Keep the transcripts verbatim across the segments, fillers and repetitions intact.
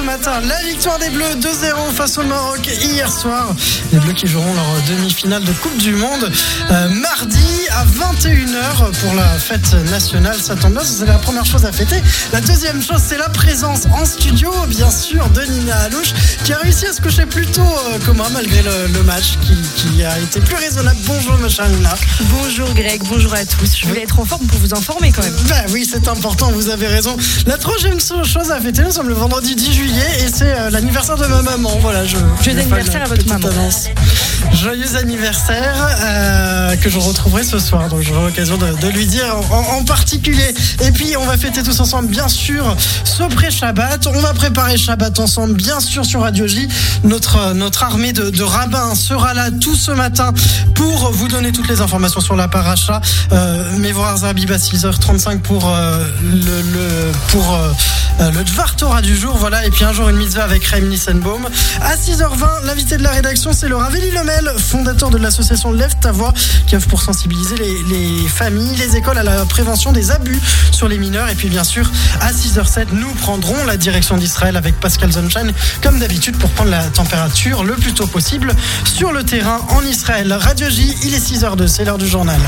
matin. La victoire des Bleus deux zéro face au Maroc hier soir. Les Bleus qui joueront leur demi-finale de Coupe du Monde euh, mardi à vingt et une heures pour la fête nationale. Ça tombe bien, c'est la première chose à fêter. La deuxième chose, c'est la présence en studio, bien sûr, de Nina Alouche, qui a réussi à se coucher plus tôt euh, que moi, malgré le, le match qui, qui a été plus raisonnable. Bonjour, ma chère Nina. Bonjour Greg, bonjour à tous. Je voulais être en forme pour vous informer quand même. Ben oui, c'est important, vous avez raison. La troisième chose à fêter, nous sommes le vendredi dix juillet et c'est euh, l'anniversaire de ma maman. Voilà, je, Joyeux anniversaire à votre maman. Annonce. Joyeux anniversaire euh, que je retrouverai ce soir. Donc j'aurai l'occasion de, de lui dire en, en particulier. Et puis on va fêter tous ensemble, bien sûr, ce pré-Shabbat. On va préparer Shabbat ensemble, bien sûr, sur Radio J. Notre, notre armée de, de rabbins sera là tout ce matin pour vous donner toutes les informations sur la paracha. Euh, Mevorach Zabib à six heures trente-cinq pour euh, le, le pour euh, le Dvar Torah du jour. Voilà. Et puis un jour une mitzvah avec Chaim Nissenbaum. À six heures vingt, l'invité de la rédaction, c'est le Rav Eli Lemel, fondateur de l'association Lève ta voix, qui œuvre pour sensibiliser les, les familles, les écoles à la prévention des abus sur les mineurs. Et puis bien sûr, à six heures zéro sept, nous prendrons la direction d'Israël avec Pascal Zonshine, comme d'habitude, pour prendre la température le plus tôt possible sur le terrain en Israël. Radio J, il est six heures deux, c'est l'heure du journal.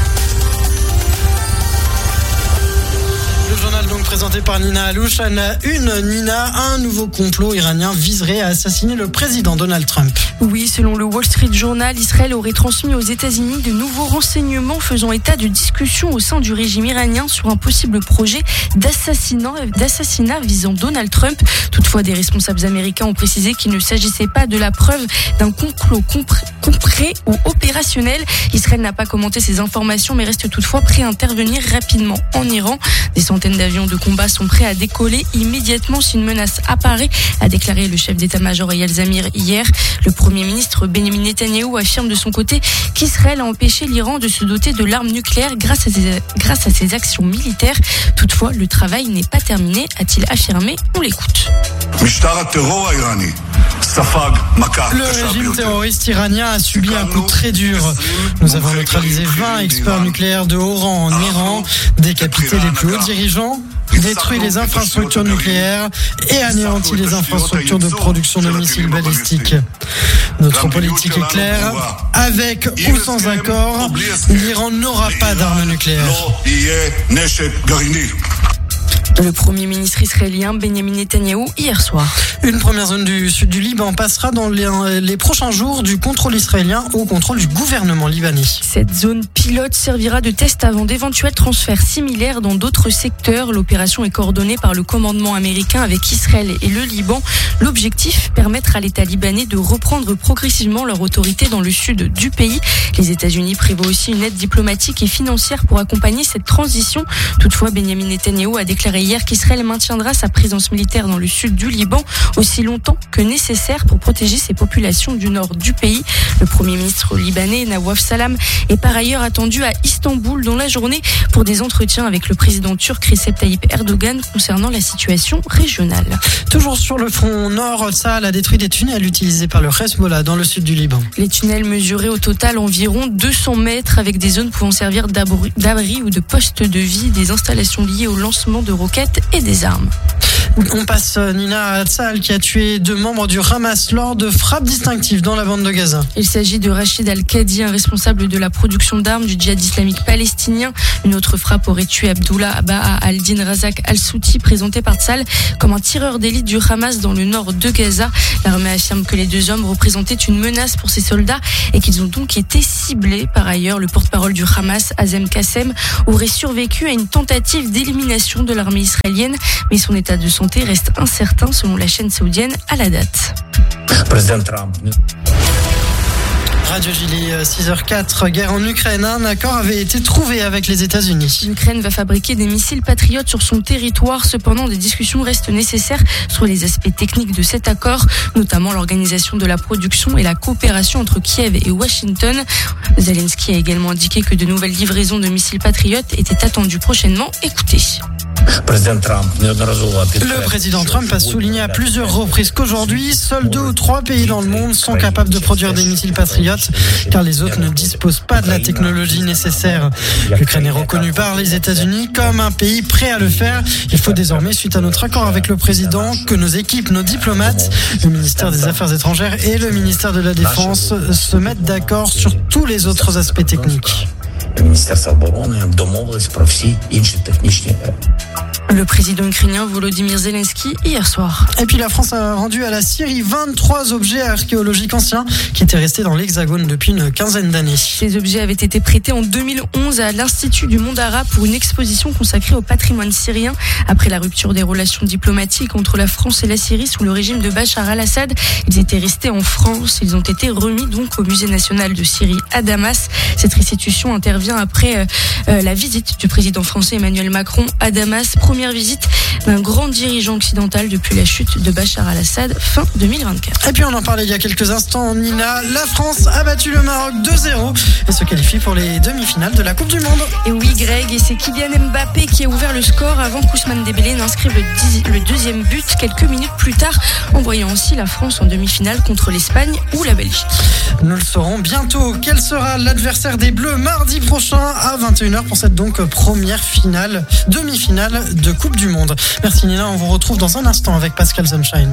Le journal donc présenté par Nina Alouche. Une, Nina, un nouveau complot iranien viserait à assassiner le président Donald Trump. Oui, selon le Wall Street Journal, Israël aurait transmis aux États-Unis de nouveaux renseignements faisant état de discussions au sein du régime iranien sur un possible projet d'assassinat, d'assassinat visant Donald Trump. Toutefois, des responsables américains ont précisé qu'il ne s'agissait pas de la preuve d'un complot concret ou opérationnel. Israël n'a pas commenté ces informations, mais reste toutefois prêt à intervenir rapidement en Iran. Des centaines d'avions de combat sont prêts à décoller immédiatement si une menace apparaît, a déclaré le chef d'état-major Eyal Zamir hier. Le Premier ministre Benjamin Netanyahou affirme de son côté qu'Israël a empêché l'Iran de se doter de l'arme nucléaire grâce à ses, grâce à ses actions militaires. Toutefois, le travail n'est pas terminé, a-t-il affirmé. On l'écoute. Le régime terroriste iranien a subi un coup très dur. Nous avons neutralisé vingt experts nucléaires de haut rang en Iran, décapité les plus hauts dirigeants, détruit les infrastructures nucléaires et anéanti les infrastructures de production de missiles balistiques. Notre politique est claire, avec ou sans accord, l'Iran n'aura pas d'armes nucléaires. Le Premier ministre israélien Benjamin Netanyahou hier soir. Une première zone du sud du Liban passera dans les, les prochains jours du contrôle israélien au contrôle du gouvernement libanais. Cette zone pilote servira de test avant d'éventuels transferts similaires dans d'autres secteurs. L'opération est coordonnée par le commandement américain avec Israël et le Liban. L'objectif, permettre à l'État libanais de reprendre progressivement leur autorité dans le sud du pays. Les États-Unis prévoient aussi une aide diplomatique et financière pour accompagner cette transition. Toutefois, Benjamin Netanyahou a déclaré hier qu'Israël maintiendra sa présence militaire dans le sud du Liban aussi longtemps que nécessaire pour protéger ses populations du nord du pays. Le Premier ministre libanais Nawaf Salam est par ailleurs attendu à Istanbul dans la journée pour des entretiens avec le président turc Recep Tayyip Erdogan concernant la situation régionale. Toujours sur le front nord, Tsahal a détruit des tunnels utilisés par le Hezbollah dans le sud du Liban. Les tunnels mesuraient au total environ deux cents mètres avec des zones pouvant servir d'abri, d'abri ou de poste de vie, des installations liées au lancement de roquettes et des armes. On passe, Nina, à Tsahal qui a tué deux membres du Hamas lors de frappes distinctives dans la bande de Gaza. Il s'agit de Rachid Al-Qadi, un responsable de la production d'armes du djihad islamique palestinien. Une autre frappe aurait tué Abdullah Baha al-Din Razak al-Souti, présenté par Tsahal comme un tireur d'élite du Hamas dans le nord de Gaza. L'armée affirme que les deux hommes représentaient une menace pour ses soldats et qu'ils ont donc été ciblés. Par ailleurs, le porte-parole du Hamas, Hazem Kassem, aurait survécu à une tentative d'élimination de l'armée israélienne, mais son état de santé reste incertain selon la chaîne saoudienne à la date. Président Trump. Radio Gilly, six heures quatre, guerre en Ukraine. Un accord avait été trouvé avec les États-Unis. L'Ukraine va fabriquer des missiles Patriot sur son territoire. Cependant, des discussions restent nécessaires sur les aspects techniques de cet accord, notamment l'organisation de la production et la coopération entre Kiev et Washington. Zelensky a également indiqué que de nouvelles livraisons de missiles Patriot étaient attendues prochainement. Écoutez. Le président Trump a souligné à plusieurs reprises qu'aujourd'hui, seuls deux ou trois pays dans le monde sont capables de produire des missiles patriotes, car les autres ne disposent pas de la technologie nécessaire. L'Ukraine est reconnue par les États-Unis comme un pays prêt à le faire. Il faut désormais, suite à notre accord avec le président, que nos équipes, nos diplomates, le ministère des Affaires étrangères et le ministère de la Défense se mettent d'accord sur tous les autres aspects techniques. Le président ukrainien Volodymyr Zelensky hier soir. Et puis la France a rendu à la Syrie vingt-trois objets archéologiques anciens qui étaient restés dans l'Hexagone depuis une quinzaine d'années. Ces objets avaient été prêtés en deux mille onze à l'Institut du monde arabe pour une exposition consacrée au patrimoine syrien après la rupture des relations diplomatiques entre la France et la Syrie sous le régime de Bachar al-Assad. Ils étaient restés en France. Ils ont été remis donc au Musée national de Syrie à Damas. Cette restitution intervient après euh, la visite du président français Emmanuel Macron à Damas. Première visite d'un grand dirigeant occidental depuis la chute de Bachar al-Assad fin deux mille vingt-quatre. Et puis on en parlait il y a quelques instants, Nina, la France a battu le Maroc deux zéro et se qualifie pour les demi-finales de la Coupe du Monde. Et oui Greg, et c'est Kylian Mbappé qui a ouvert le score avant qu'Ousmane Dembélé n'inscrive le, dix, le deuxième but quelques minutes plus tard, envoyant ainsi la France en demi-finale contre l'Espagne ou la Belgique. Nous le saurons bientôt. Quel sera l'adversaire des Bleus mardi prochain à vingt et une heures pour cette donc première finale, demi-finale de Coupe du Monde. Merci Nina, on vous retrouve dans un instant avec Pascal Sunshine.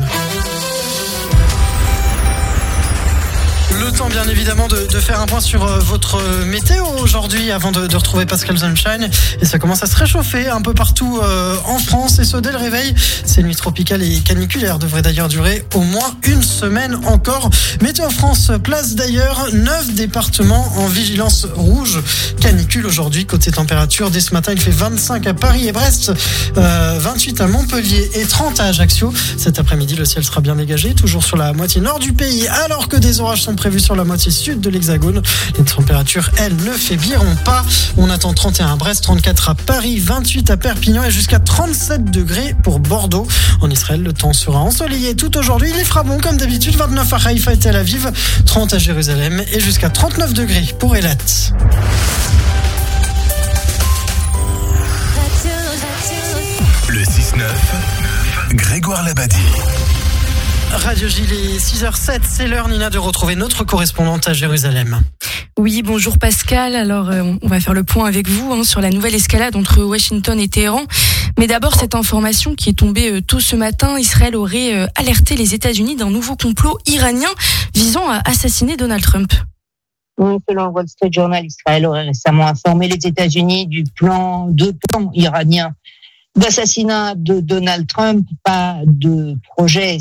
Le temps bien évidemment de, de faire un point sur euh, votre météo aujourd'hui avant de, de retrouver Pascal Sunshine. Et ça commence à se réchauffer un peu partout euh, en France et ce dès le réveil. Ces nuits tropicales et caniculaires devraient d'ailleurs durer au moins une semaine encore. Météo France place d'ailleurs neuf départements en vigilance rouge canicule aujourd'hui. Côté température, dès ce matin il fait vingt-cinq à Paris et Brest, euh, vingt-huit à Montpellier et trente à Ajaccio. Cet après-midi le ciel sera bien dégagé, toujours sur la moitié nord du pays alors que des orages sont prévus sur la moitié sud de l'Hexagone. Les températures, elles, ne faibliront pas. On attend trente et un à Brest, trente-quatre à Paris, vingt-huit à Perpignan et jusqu'à trente-sept degrés pour Bordeaux. En Israël, le temps sera ensoleillé tout aujourd'hui. Il fera bon comme d'habitude, vingt-neuf à Haïfa et Tel Aviv, trente à Jérusalem et jusqu'à trente-neuf degrés pour Eilat. Le six neuf, Grégoire Labadie. Radio Gilles, est six heures zéro sept, c'est l'heure Nina de retrouver notre correspondante à Jérusalem. Oui, bonjour Pascal. Alors, euh, on va faire le point avec vous hein, sur la nouvelle escalade entre Washington et Téhéran. Mais d'abord, cette information qui est tombée euh, tôt ce matin, Israël aurait euh, alerté les États-Unis d'un nouveau complot iranien visant à assassiner Donald Trump. Oui, selon le Wall Street Journal, Israël aurait récement informé les États-Unis du plan, de plan iranien d'assassinat de Donald Trump, pas de projet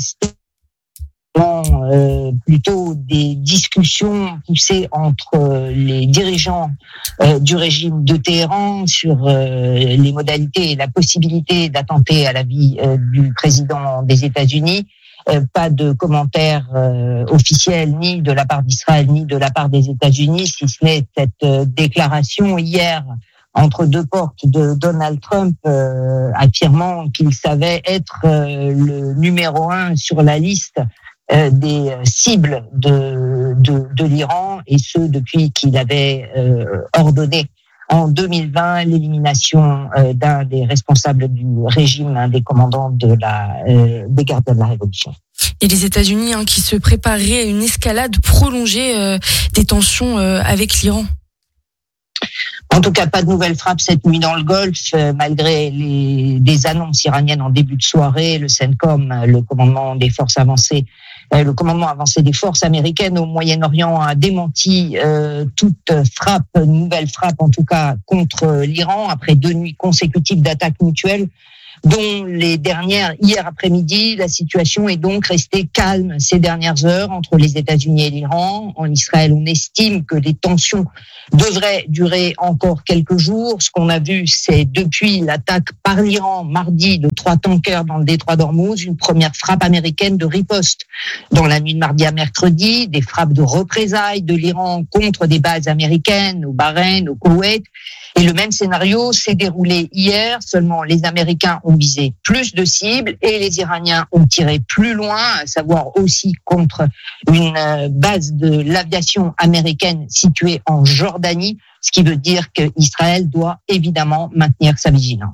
Euh, plutôt des discussions poussées entre les dirigeants euh, du régime de Téhéran sur euh, les modalités et la possibilité d'attenter à la vie euh, du président des États-Unis. Euh, pas de commentaires euh, officiels ni de la part d'Israël ni de la part des États-Unis, si ce n'est cette euh, déclaration hier entre deux portes de Donald Trump euh, affirmant qu'il savait être euh, le numéro un sur la liste Euh, des cibles de, de, de l'Iran, et ce depuis qu'il avait euh, ordonné en deux mille vingt l'élimination euh, d'un des responsables du régime, un des commandants de la, euh, des gardes de la Révolution. Et les États-Unis hein, qui se préparaient à une escalade prolongée euh, des tensions euh, avec l'Iran. En tout cas, pas de nouvelles frappes cette nuit dans le Golfe, euh, malgré les des annonces iraniennes en début de soirée. Le CENTCOM, le commandement des forces avancées, euh, le commandement avancé des forces américaines au Moyen-Orient a démenti euh, toute frappe, nouvelle frappe en tout cas, contre l'Iran après deux nuits consécutives d'attaques mutuelles, dont les dernières hier après-midi. La situation est donc restée calme ces dernières heures entre les États-Unis et l'Iran. En Israël, on estime que les tensions devraient durer encore quelques jours. Ce qu'on a vu, c'est depuis l'attaque par l'Iran mardi de trois tankers dans le détroit d'Ormuz, une première frappe américaine de riposte dans la nuit de mardi à mercredi, des frappes de représailles de l'Iran contre des bases américaines au Bahreïn, au Koweït. Et le même scénario s'est déroulé hier, seulement les Américains ont visé plus de cibles et les Iraniens ont tiré plus loin, à savoir aussi contre une base de l'aviation américaine située en Jordanie, ce qui veut dire qu'Israël doit évidemment maintenir sa vigilance.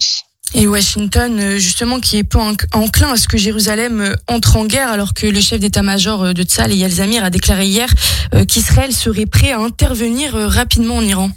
Et Washington, justement, qui est peu enclin à ce que Jérusalem entre en guerre, alors que le chef d'état-major de Tsahal, Eyal Zamir, a déclaré hier qu'Israël serait prêt à intervenir rapidement en Iran.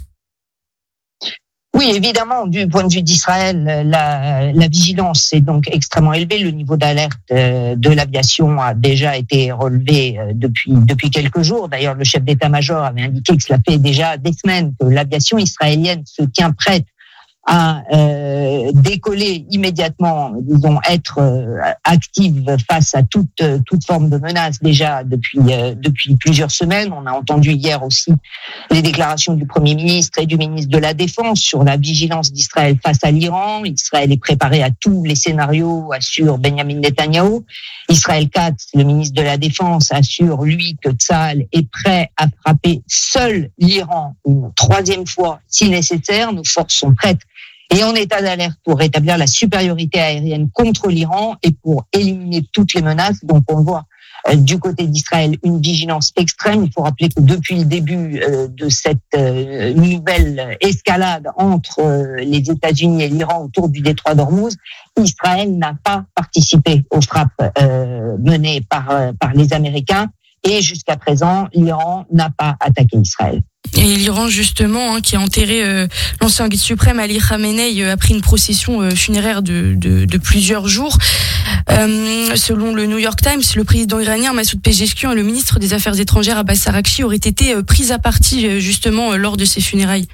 Oui, évidemment, du point de vue d'Israël, la, la vigilance est donc extrêmement élevée. Le niveau d'alerte de l'aviation a déjà été relevé depuis depuis quelques jours. D'ailleurs, le chef d'état-major avait indiqué que cela fait déjà des semaines que l'aviation israélienne se tient prête à euh, décoller immédiatement, disons, être euh, active face à toute toute forme de menace déjà depuis euh, depuis plusieurs semaines. On a entendu hier aussi les déclarations du Premier ministre et du ministre de la Défense sur la vigilance d'Israël face à l'Iran. Israël est préparé à tous les scénarios, assure Benjamin Netanyahou. Israël Katz, le ministre de la Défense, assure lui que Tsahal est prêt à frapper seul l'Iran une troisième fois si nécessaire. Nos forces sont prêtes et en état d'alerte pour rétablir la supériorité aérienne contre l'Iran et pour éliminer toutes les menaces. Donc on voit euh, du côté d'Israël une vigilance extrême. Il faut rappeler que depuis le début euh, de cette euh, nouvelle escalade entre euh, les États-Unis et l'Iran autour du détroit d'Ormuz, Israël n'a pas participé aux frappes euh, menées par, euh, par les Américains et jusqu'à présent, l'Iran n'a pas attaqué Israël. Et l'Iran, justement, hein, qui a enterré euh, l'ancien guide suprême Ali Khamenei euh, après une procession euh, funéraire de, de, de plusieurs jours. Euh, selon le New York Times, le président iranien Massoud Pezeshkian et le ministre des Affaires étrangères Abbas Araghchi auraient été euh, pris à partie euh, justement euh, lors de ces funérailles.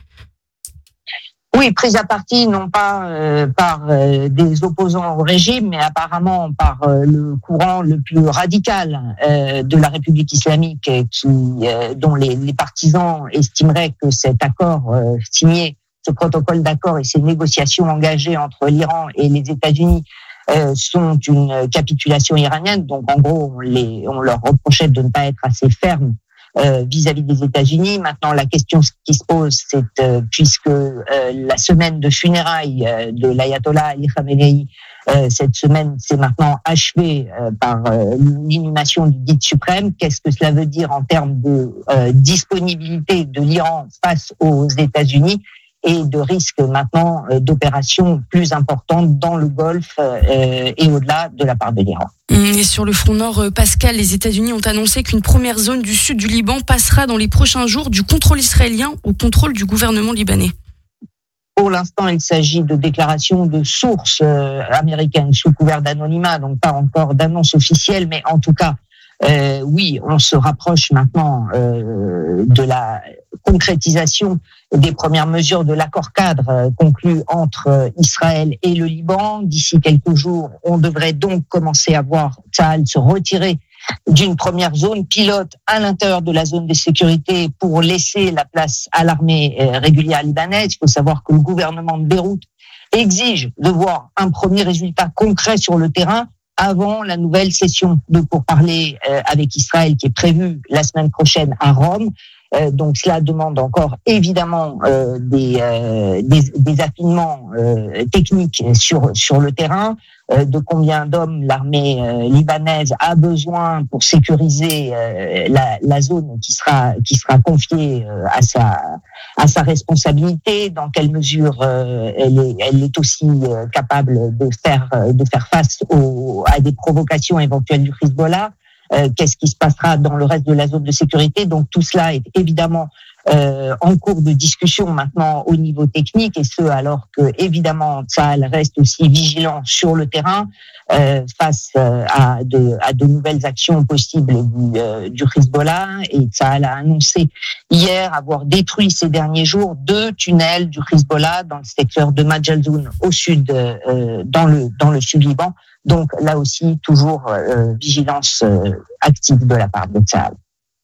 Oui, prise à partie non pas euh, par euh, des opposants au régime, mais apparemment par euh, le courant le plus radical euh, de la République islamique, qui, euh, dont les, les partisans estimeraient que cet accord euh, signé, ce protocole d'accord et ces négociations engagées entre l'Iran et les États-Unis euh, sont une capitulation iranienne. Donc en gros, on, les, on leur reprochait de ne pas être assez fermes Euh, vis-à-vis des États-Unis. Maintenant, la question qui se pose, c'est euh, puisque euh, la semaine de funérailles euh, de l'ayatollah Ali Khamenei, euh, cette semaine s'est maintenant achevée euh, par euh, l'inhumation du guide suprême, qu'est-ce que cela veut dire en termes de euh, disponibilité de l'Iran face aux États-Unis et de risque maintenant euh, d'opérations plus importantes dans le Golfe euh, et au-delà de la part de l'Iran. Et sur le front nord, Pascal, les États-Unis ont annoncé qu'une première zone du sud du Liban passera dans les prochains jours du contrôle israélien au contrôle du gouvernement libanais. Pour l'instant, il s'agit de déclarations de sources euh, américaines sous couvert d'anonymat, donc pas encore d'annonce officielle, mais en tout cas, euh, oui, on se rapproche maintenant euh, de la concrétisation des premières mesures de l'accord cadre euh, conclu entre euh, Israël et le Liban. D'ici quelques jours, on devrait donc commencer à voir Tsahal se retirer d'une première zone pilote à l'intérieur de la zone de sécurité pour laisser la place à l'armée euh, régulière libanaise. Il faut savoir que le gouvernement de Beyrouth exige de voir un premier résultat concret sur le terrain avant la nouvelle session de pourparlers euh, avec Israël qui est prévue la semaine prochaine à Rome. Euh, donc cela demande encore évidemment euh, des, euh, des des affinements euh, techniques sur sur le terrain, euh, de combien d'hommes l'armée euh, libanaise a besoin pour sécuriser euh, la la zone qui sera qui sera confiée euh, à sa à sa responsabilité, dans quelle mesure euh, elle est elle est aussi euh, capable de faire de faire face aux à des provocations éventuelles du Hezbollah. Euh, qu'est-ce qui se passera dans le reste de la zone de sécurité. Donc tout cela est évidemment euh, en cours de discussion maintenant au niveau technique, et ce alors que évidemment Tsahal reste aussi vigilant sur le terrain euh, face euh, à de à de nouvelles actions possibles du, euh, du Hezbollah. Et Tsahal a annoncé hier avoir détruit ces derniers jours deux tunnels du Hezbollah dans le secteur de Majalzoun au sud, euh, dans le dans le sud Liban. Donc là aussi, toujours euh, vigilance euh, active de la part de Tsahal.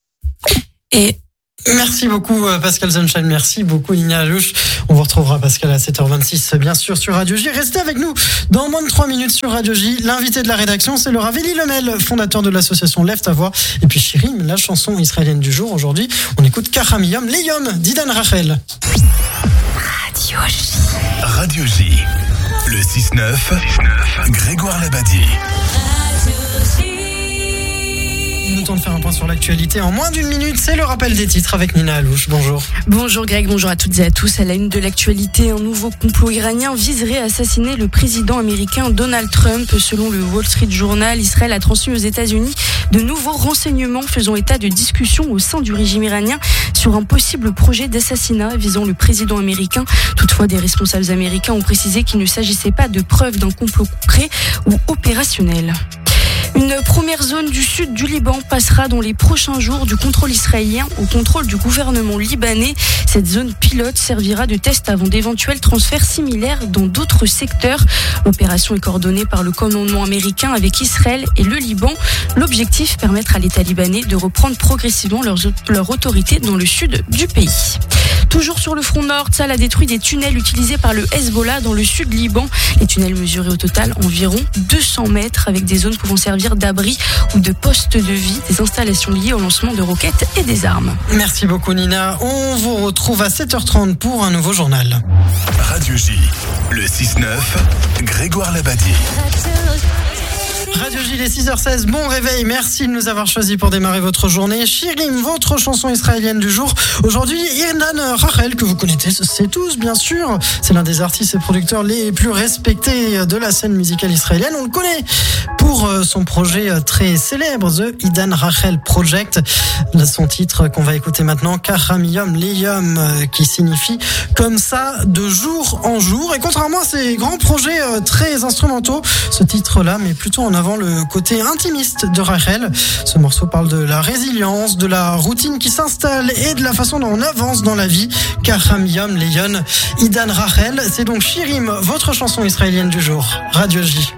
Et merci beaucoup Pascal Sunshine, merci beaucoup Nina Alouche. On vous retrouvera Pascal à sept heures vingt-six bien sûr sur Radio J. Restez avec nous dans moins de trois minutes sur Radio J. L'invité de la rédaction, c'est Laura Veli-Lemel, fondateur de l'association Lève ta voix. Et puis Shirim, la chanson israélienne du jour. Aujourd'hui, on écoute Kacham Yom Leyom d'Idan Rachel. Radio J. Radio J. Le six neuf, Grégoire Labadie. temps de faire un point sur l'actualité en moins d'une minute. C'est le rappel des titres avec Nina Alouche. Bonjour. Bonjour Greg, bonjour à toutes et à tous. À la une de l'actualité, un nouveau complot iranien viserait à assassiner le président américain Donald Trump. Selon le Wall Street Journal, Israël a transmis aux États-Unis de nouveaux renseignements faisant état de discussions au sein du régime iranien sur un possible projet d'assassinat visant le président américain. Toutefois, des responsables américains ont précisé qu'il ne s'agissait pas de preuves d'un complot concret ou opérationnel. Une première zone du sud du Liban passera dans les prochains jours du contrôle israélien au contrôle du gouvernement libanais. Cette zone pilote servira de test avant d'éventuels transferts similaires dans d'autres secteurs. L'opération est coordonnée par le commandement américain avec Israël et le Liban. L'objectif, permettre à l'État libanais de reprendre progressivement leur, leur autorité dans le sud du pays. Toujours sur le front nord, Tsahal a détruit des tunnels utilisés par le Hezbollah dans le sud Liban. Les tunnels mesuraient au total environ deux cents mètres avec des zones pouvant servir d'abri ou de poste de vie, des installations liées au lancement de roquettes et des armes. Merci beaucoup Nina. On vous retrouve à sept heures trente pour un nouveau journal. Radio J, le six neuf, Grégoire Labadie. Radio J, il est six heures seize, bon réveil, merci de nous avoir choisis pour démarrer votre journée. Shirim, votre chanson israélienne du jour. Aujourd'hui, Idan Rachel, que vous connaissez tous bien sûr, c'est l'un des artistes et producteurs les plus respectés de la scène musicale israélienne. On le connaît pour son projet très célèbre, The Idan Rachel Project. Son titre qu'on va écouter maintenant, Kaham Yom Leyom, qui signifie comme ça de jour en jour. Et contrairement à ces grands projets très instrumentaux, ce titre-là met plutôt en avant le côté intimiste de Rachel. Ce morceau parle de la résilience, de la routine qui s'installe et de la façon dont on avance dans la vie. Kaham Yom Leyom, Idan Rachel. C'est donc Shirim, votre chanson israélienne du jour. Radio J.